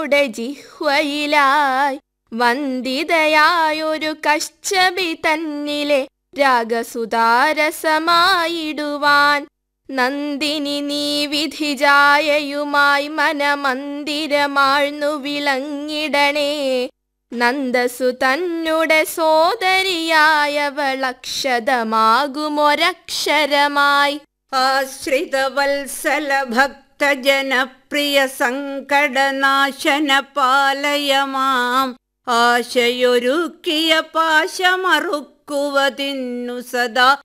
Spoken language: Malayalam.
ജിഹ്വയിലായി വന്ദിതയായൊരു കശ്യപി തന്നിലെ രാഗസുതാരസമായിടുവാൻ നന്ദിനി നീ വിധിജായയുമായി മനമന്ദിരമാഴ്ന്നു വിളങ്ങിടണേ. നന്ദസു തന്നുടെ സോദരിയായവളക്ഷതമാകുമൊരക്ഷരമായി. ആശ്രിതവത്സല ഭക്തജനപ്രിയ സങ്കടനാശന പാലയമാം ആശയൊരുക്കിയ പാശമറുക്കുവതിന്നു സദാ